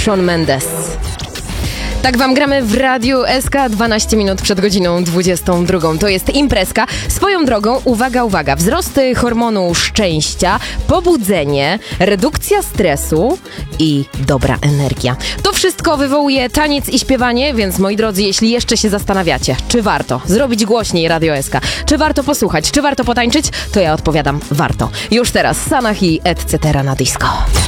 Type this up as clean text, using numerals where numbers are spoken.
Shawn Mendes. Tak wam gramy w Radiu SK 12 minut przed godziną 22. To jest imprezka. Swoją drogą, uwaga, wzrosty hormonu szczęścia, pobudzenie, redukcja stresu i dobra energia. To wszystko wywołuje taniec i śpiewanie, więc moi drodzy, jeśli jeszcze się zastanawiacie, czy warto zrobić głośniej Radio SK, czy warto posłuchać, czy warto potańczyć, to ja odpowiadam, warto. Już teraz Sanach i etc. na disco.